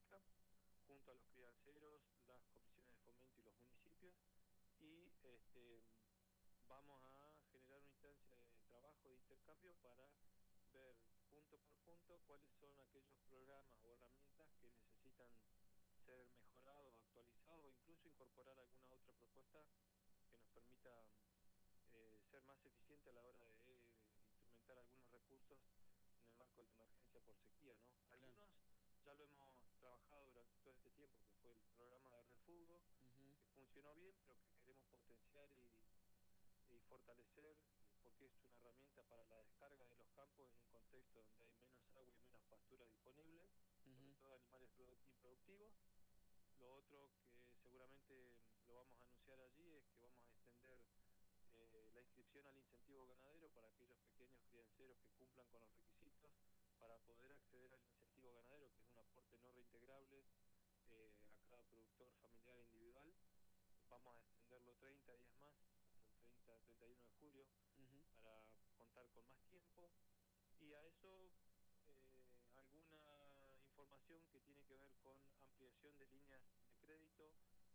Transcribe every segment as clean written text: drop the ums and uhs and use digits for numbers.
política, junto a los crianceros, las comisiones de fomento y los municipios, y vamos a generar una instancia de trabajo, de intercambio, para ver punto por punto cuáles son aquellos programas o herramientas que necesitan ser mejorados, actualizados, o incluso incorporar alguna otra propuesta que nos permita ser más eficiente a la hora de instrumentar algunos recursos en el marco de la emergencia por sequía, ¿no? Algunos ya lo hemos trabajado durante todo este tiempo, que fue el programa de refugio, que funcionó bien, pero que queremos potenciar y fortalecer, porque es una herramienta para la descarga de los campos en un contexto donde hay menos agua y menos pastura disponible, sobre todo animales improductivos. Lo otro que seguramente lo vamos a anunciar allí es que vamos a extender la inscripción al incentivo ganadero para aquellos pequeños crianceros que cumplan con los requisitos para poder acceder al incentivo ganadero, que es un aporte no reintegrable a cada productor familiar e individual. Vamos a extenderlo 30 días más, hasta el 31 de julio, para contar con más tiempo. Y a eso alguna información que tiene que ver con ampliación de líneas de crédito,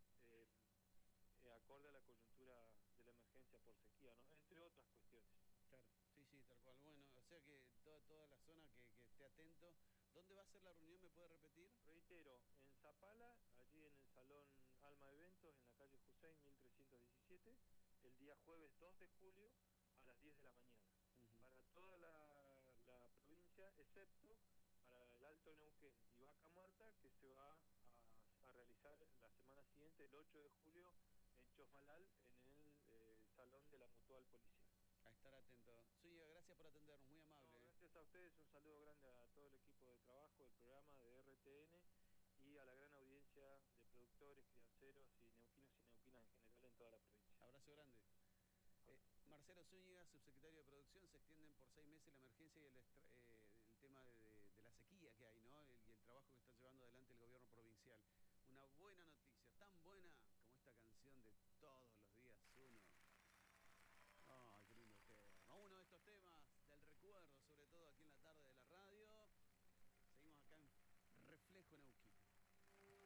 acorde a la coyuntura de la emergencia por sequía, ¿no? Entre otras cuestiones. Claro, sí, tal cual. Bueno, o sea que toda la zona que esté atento. ¿Dónde va a ser la reunión? ¿Me puede repetir? Reitero, en Zapala, allí en el Salón Alma Eventos, en la calle Hussein 1317, el día jueves 2 de julio a las 10 de la mañana. Para toda la provincia, excepto para el Alto Neuquén y Vaca Muerta, que se va a realizar la semana siguiente, el 8 de julio, en Chosmalal, en el Salón de la Mutual Policial. A estar atento. Zúñiga, gracias por atendernos, muy amable. No, gracias a ustedes, un saludo grande a todo el equipo de trabajo del programa de RTN y a la gran audiencia de productores, crianceros y neuquinos y neuquinas en general en toda la provincia. Abrazo grande. Marcelo Zúñiga, subsecretario de Producción. Se extienden por 6 meses la emergencia y el tema de